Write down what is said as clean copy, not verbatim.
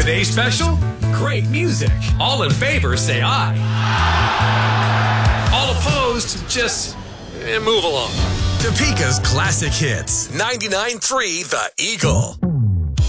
Today's special? Great music. All in favor, say aye. All opposed, just move along. Topeka's classic hits. 99.3 The Eagle.